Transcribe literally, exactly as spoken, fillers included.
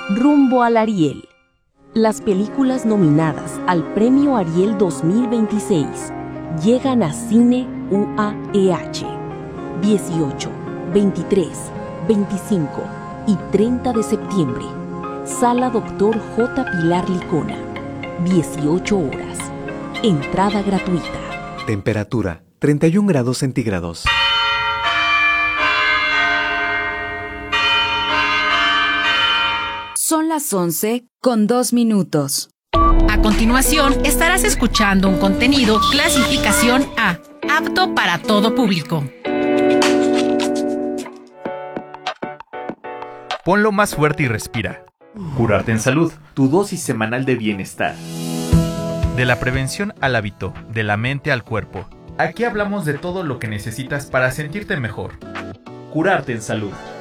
Rumbo al Ariel. Las películas nominadas al Premio Ariel dos mil veintiséis llegan a Cine U A E H. dieciocho, veintitrés, veinticinco y treinta de septiembre. Sala Doctor J. Pilar Licona. dieciocho horas. Entrada gratuita. Temperatura treinta y un grados centígrados. Son las once con dos minutos. A continuación, estarás escuchando un contenido clasificación A, apto para todo público. Ponlo más fuerte y respira. Curarte en Salud, tu dosis semanal de bienestar. De la prevención al hábito, de la mente al cuerpo. Aquí hablamos de todo lo que necesitas para sentirte mejor. Curarte en Salud.